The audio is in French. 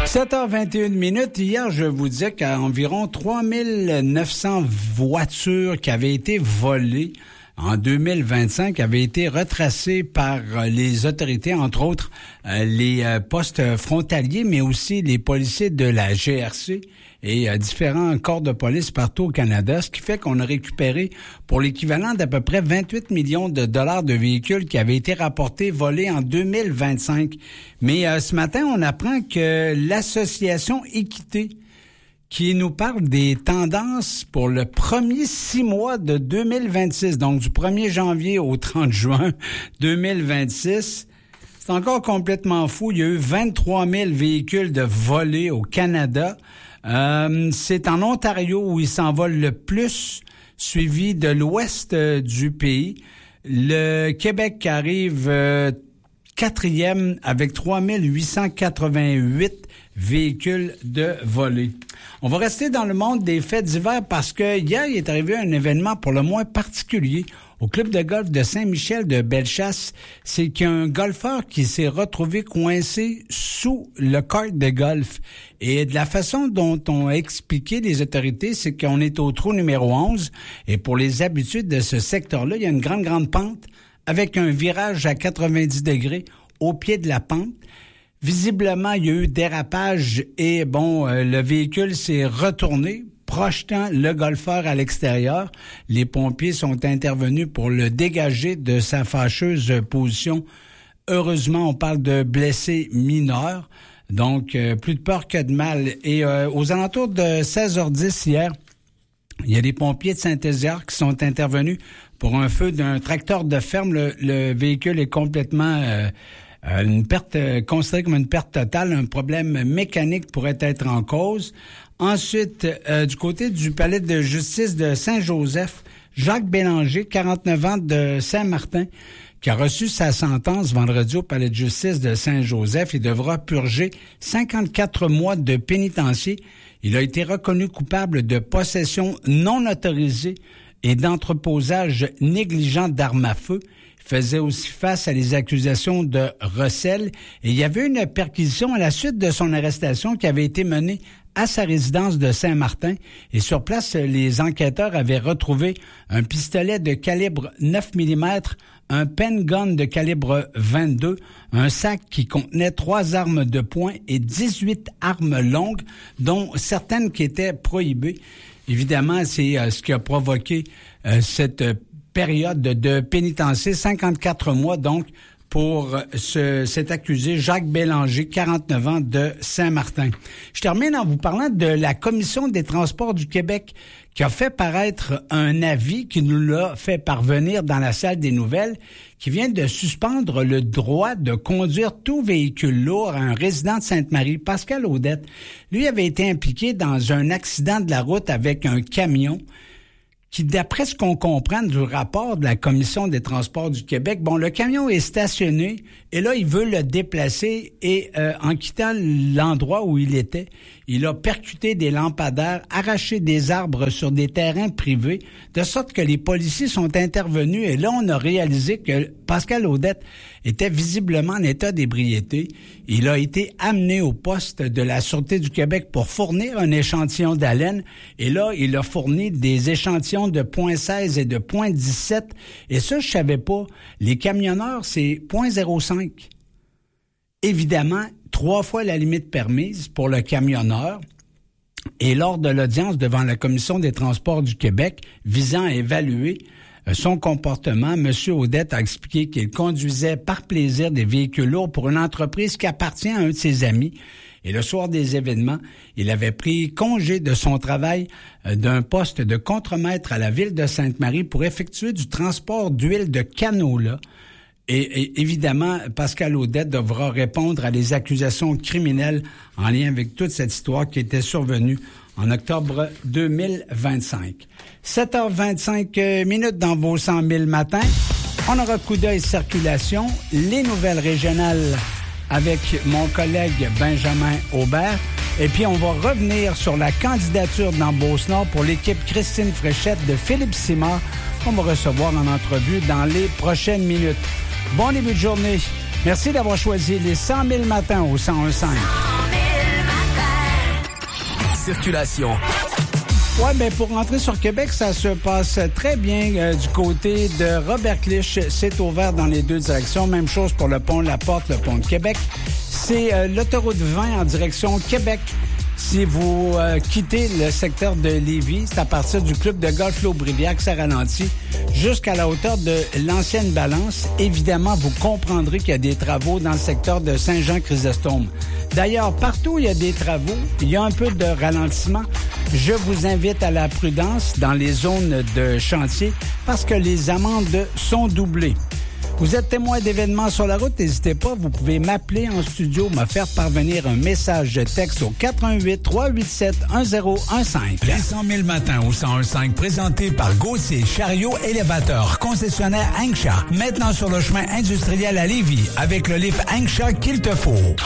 7h21. Hier, je vous disais qu'environ 3900 voitures qui avaient été volées en 2025 avaient été retracées par les autorités, entre autres les postes frontaliers, mais aussi les policiers de la GRC et différents corps de police partout au Canada, ce qui fait qu'on a récupéré pour l'équivalent d'à peu près 28 millions de dollars de véhicules qui avaient été rapportés volés en 2025. Mais ce matin, on apprend que l'association Équité, qui nous parle des tendances pour le premier 6 mois de 2026, donc du 1er janvier au 30 juin 2026, c'est encore complètement fou. Il y a eu 23 000 véhicules de volés au Canada. C'est en Ontario où ils s'envolent le plus, suivi de l'ouest du pays. Le Québec arrive quatrième avec 3 888 véhicules de volés. On va rester dans le monde des faits divers parce que hier, il est arrivé un événement pour le moins particulier au club de golf de Saint-Michel de Bellechasse. C'est qu'il y a un golfeur qui s'est retrouvé coincé sous le kart de golf. Et de la façon dont ont expliqué les autorités, c'est qu'on est au trou numéro 11. Et pour les habitudes de ce secteur-là, il y a une grande pente avec un virage à 90 degrés au pied de la pente. Visiblement, il y a eu dérapage et le véhicule s'est retourné, projetant le golfeur à l'extérieur. Les pompiers sont intervenus pour le dégager de sa fâcheuse position. Heureusement, on parle de blessés mineurs, donc plus de peur que de mal. Et aux alentours de 16h10 hier, il y a des pompiers de Saint-Hésiard qui sont intervenus pour un feu d'un tracteur de ferme. Le véhicule est complètement une perte considérée comme une perte totale. Un problème mécanique pourrait être en cause. Ensuite, du côté du palais de justice de Saint-Joseph, Jacques Bélanger, 49 ans de Saint-Martin, qui a reçu sa sentence vendredi au palais de justice de Saint-Joseph. Il devra purger 54 mois de pénitencier. Il a été reconnu coupable de possession non autorisée et d'entreposage négligent d'armes à feu. Il faisait aussi face à des accusations de recel. Et il y avait une perquisition à la suite de son arrestation qui avait été menée à sa résidence de Saint-Martin. Et sur place, les enquêteurs avaient retrouvé un pistolet de calibre 9 mm, un pen gun de calibre 22, un sac qui contenait 3 armes de poing et 18 armes longues, dont certaines qui étaient prohibées. Évidemment, c'est ce qui a provoqué cette période de pénitencier, 54 mois donc, pour cet accusé Jacques Bélanger, 49 ans de Saint-Martin. Je termine en vous parlant de la Commission des transports du Québec qui a fait paraître un avis qui nous l'a fait parvenir dans la salle des nouvelles, qui vient de suspendre le droit de conduire tout véhicule lourd à un résident de Sainte-Marie, Pascal Audette. Lui avait été impliqué dans un accident de la route avec un camion qui, d'après ce qu'on comprend du rapport de la Commission des transports du Québec, le camion est stationné et là, il veut le déplacer et en quittant l'endroit où il était, il a percuté des lampadaires, arraché des arbres sur des terrains privés, de sorte que les policiers sont intervenus et là, on a réalisé que Pascal Audette était visiblement en état d'ébriété. Il a été amené au poste de la Sûreté du Québec pour fournir un échantillon d'haleine et là, il a fourni des échantillons de 0.16 et de 0.17 et ça, je savais pas. Les camionneurs, c'est 0.05. Évidemment, 3 fois la limite permise pour le camionneur. Et lors de l'audience devant la Commission des transports du Québec, visant à évaluer son comportement, M. Audette a expliqué qu'il conduisait par plaisir des véhicules lourds pour une entreprise qui appartient à un de ses amis. Et le soir des événements, il avait pris congé de son travail d'un poste de contremaître à la ville de Sainte-Marie pour effectuer du transport d'huile de canola. Et évidemment, Pascal Audette devra répondre à des accusations criminelles en lien avec toute cette histoire qui était survenue en octobre 2025. 7h25 dans vos 100 000 matins. On aura coup d'œil circulation, les nouvelles régionales avec mon collègue Benjamin Aubert. Et puis, on va revenir sur la candidature dans Beauce-Nord pour l'équipe Christine Fréchette de Philippe Simard qu'on va recevoir en entrevue dans les prochaines minutes. Bon début de journée. Merci d'avoir choisi les 100 000 matins au 101.5. circulation. Oui, bien, pour rentrer sur Québec, ça se passe très bien du côté de Robert Clich. C'est ouvert dans les deux directions. Même chose pour le pont La Porte, le pont de Québec. C'est l'autoroute 20 en direction Québec. Si vous quittez le secteur de Lévis, c'est à partir du club de golf L'Aubrivière que ça ralentit jusqu'à la hauteur de l'ancienne balance. Évidemment, vous comprendrez qu'il y a des travaux dans le secteur de Saint-Jean-Chrysostome. D'ailleurs, partout où il y a des travaux, il y a un peu de ralentissement. Je vous invite à la prudence dans les zones de chantier parce que les amendes sont doublées. Vous êtes témoin d'événements sur la route, n'hésitez pas, vous pouvez m'appeler en studio, me faire parvenir un message de texte au 418-387-1015. Les 100 000 matins au 101.5, présenté par Gauthier Chariot Élévateur, concessionnaire Anksha. Maintenant sur le chemin industriel à Lévis, avec le lift Anksha qu'il te faut.